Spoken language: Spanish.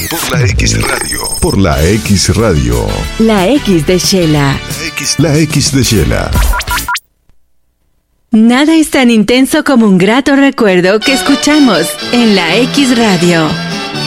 Por la X Radio. Por la X Radio. La X de Shela. La X de Shela. Nada es tan intenso como un grato recuerdo que escuchamos en la X Radio.